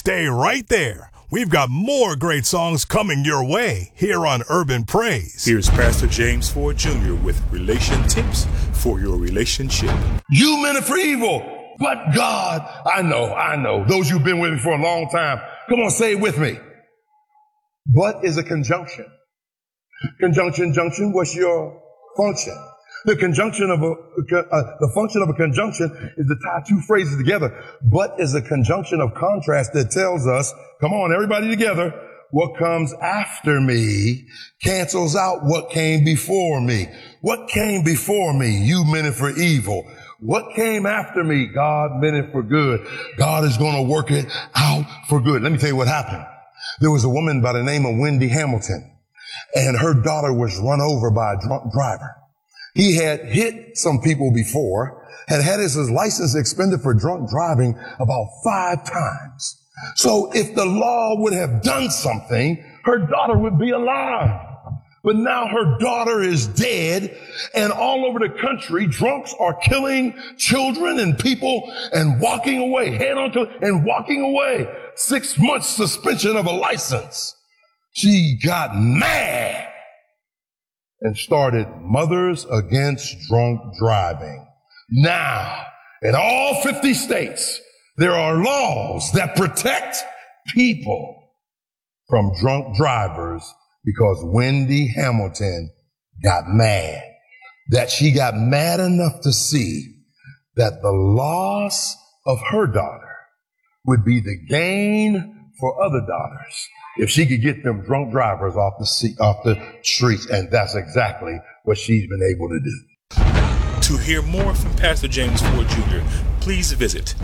Stay right there. We've got more great songs coming your way here on Urban Praise. Here's Pastor James Ford Jr. with relation tips for your relationship. You meant it for evil, but God, I know. Those who've been with me for a long time, come on, say it with me. What is a conjunction? Conjunction, junction, what's your function? The conjunction of the function of a conjunction is to tie two phrases together. But is a conjunction of contrast that tells us, come on, everybody together, what comes after me cancels out what came before me. What came before me? You meant it for evil. What came after me? God meant it for good. God is going to work it out for good. Let me tell you what happened. There was a woman by the name of Wendy Hamilton, and her daughter was run over by a drunk driver. He had hit some people before, had his license suspended for drunk driving about 5 times. So if the law would have done something, her daughter would be alive. But now her daughter is dead, and all over the country, drunks are killing children and people and walking away, head on to and walking away. 6 months suspension of a license. She got mad and started Mothers Against Drunk Driving. Now, in all 50 states, there are laws that protect people from drunk drivers because Wendy Hamilton got mad. That she got mad enough to see that the loss of her daughter would be the gain for other daughters if she could get them drunk drivers off the streets. And that's exactly what she's been able to do. To hear more from Pastor James Ford Jr., please visit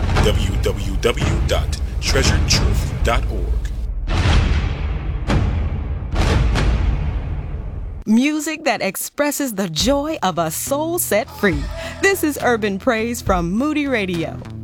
www.treasuredtruth.org. Music that expresses the joy of a soul set free. This is Urban Praise from Moody Radio.